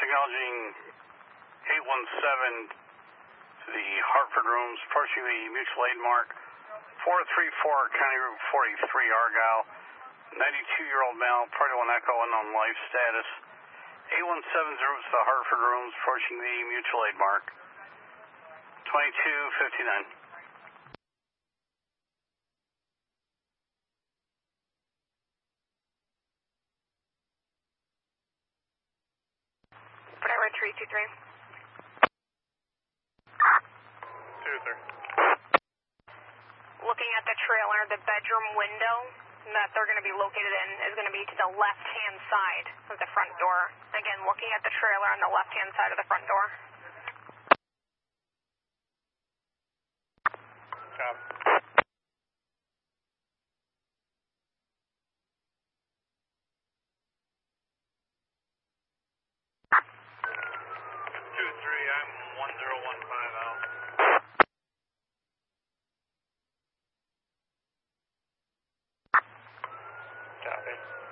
acknowledging 817 to the Hartford rooms, approaching the mutual aid mark, 434 County Route 43, Argyle, 92-year-old male, Party 1 Echo, unknown life status. 817's route to the Hartford rooms, approaching the mutual aid mark, 2259. Driver 323. 23. Looking at the trailer, the bedroom window that they're going to be located in is going to be to the left-hand side of the front door. Again, looking at the trailer on the left-hand side of the front door. Copy. 23, I'm 1015 out. Copy.